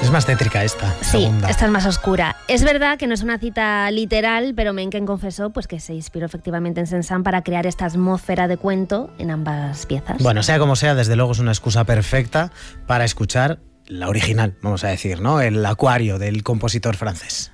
Es más tétrica esta segunda. Sí, esta es más oscura. Es verdad que no es una cita literal, pero Mencken confesó pues, que se inspiró efectivamente en Saint-Saëns para crear esta atmósfera de cuento en ambas piezas. Bueno, sea como sea, desde luego es una excusa perfecta para escuchar la original, vamos a decir, ¿no? El Acuario del compositor francés.